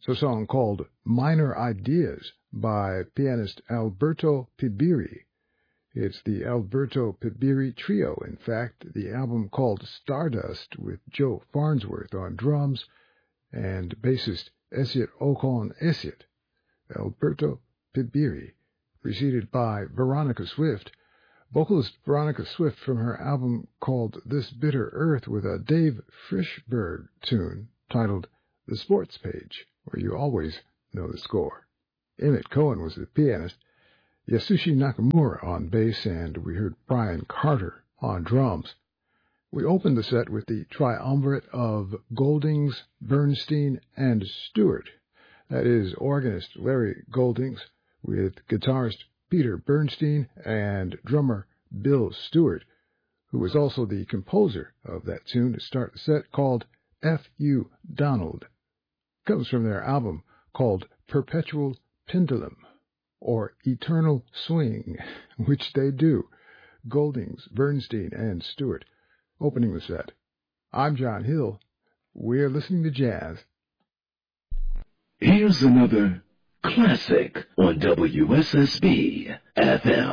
It's a song called Minor Ideas by pianist Alberto Pibiri. It's the Alberto Pibiri Trio, in fact, the album called Stardust with Joe Farnsworth on drums and bassist Esiet Okon Esiet. Alberto Pibiri, preceded by Veronica Swift, vocalist Veronica Swift from her album called This Bitter Earth with a Dave Frishberg tune titled The Sports Page, where you always know the score. Emmett Cohen was the pianist, Yasushi Nakamura on bass, and we heard Brian Carter on drums. We opened the set with the triumvirate of Goldings, Bernstein, and Stewart. That is, organist Larry Goldings with guitarist Peter Bernstein and drummer Bill Stewart, who was also the composer of that tune to start the set, called F.U. Donald. It comes from their album called Perpetual Pendulum, or Eternal Swing, which they do. Goldings, Bernstein, and Stewart opening the set. I'm John Hill. We're listening to jazz. Here's another classic on WSSB FM.